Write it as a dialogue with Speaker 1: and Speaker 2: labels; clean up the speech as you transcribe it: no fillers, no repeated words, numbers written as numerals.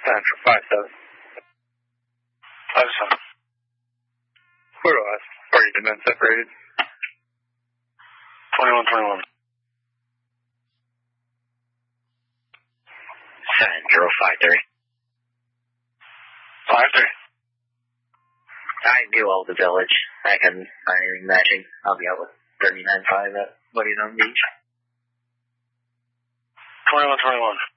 Speaker 1: Central 57.
Speaker 2: 57.
Speaker 1: Quarter west. Or you've been separated.
Speaker 2: 2121.
Speaker 3: 7053.
Speaker 2: 53.
Speaker 3: I do all the village. I can imagine I'll be out with 39.5 at Buddy's on Beach.
Speaker 2: 2121.